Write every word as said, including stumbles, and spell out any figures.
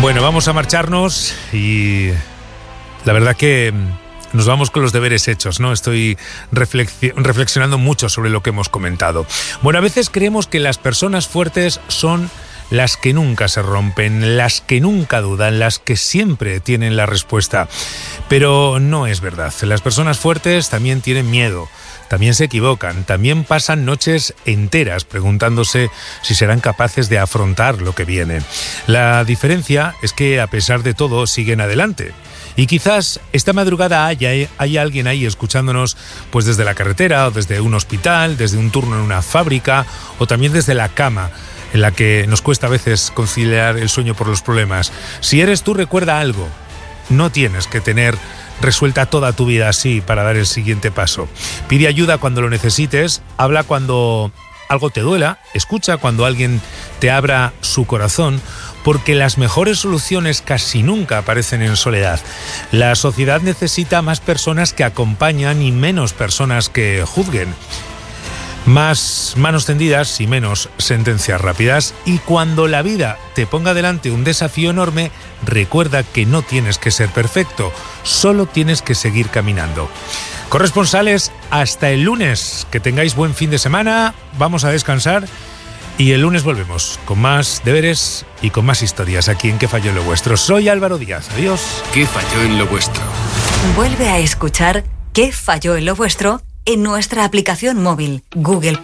Bueno, vamos a marcharnos y la verdad que nos vamos con los deberes hechos, ¿no? Estoy reflexi- reflexionando mucho sobre lo que hemos comentado. Bueno, a veces creemos que las personas fuertes son las que nunca se rompen, las que nunca dudan, las que siempre tienen la respuesta. Pero no es verdad. Las personas fuertes también tienen miedo, también se equivocan, también pasan noches enteras preguntándose si serán capaces de afrontar lo que viene. La diferencia es que a pesar de todo siguen adelante. Y quizás esta madrugada haya, haya alguien ahí escuchándonos pues desde la carretera o desde un hospital, desde un turno en una fábrica o también desde la cama, en la que nos cuesta a veces conciliar el sueño por los problemas. Si eres tú, recuerda algo. No tienes que tener resuelta toda tu vida así para dar el siguiente paso. Pide ayuda cuando lo necesites, habla cuando algo te duela, escucha cuando alguien te abra su corazón, porque las mejores soluciones casi nunca aparecen en soledad. La sociedad necesita más personas que acompañan y menos personas que juzguen. Más manos tendidas y menos sentencias rápidas. Y cuando la vida te ponga delante un desafío enorme, recuerda que no tienes que ser perfecto, solo tienes que seguir caminando. Corresponsales, hasta el lunes. Que tengáis buen fin de semana, vamos a descansar y el lunes volvemos con más deberes y con más historias aquí en ¿Qué falló en lo vuestro? Soy Álvaro Díaz, adiós. ¿Qué falló en lo vuestro? Vuelve a escuchar ¿Qué falló en lo vuestro? En nuestra aplicación móvil Google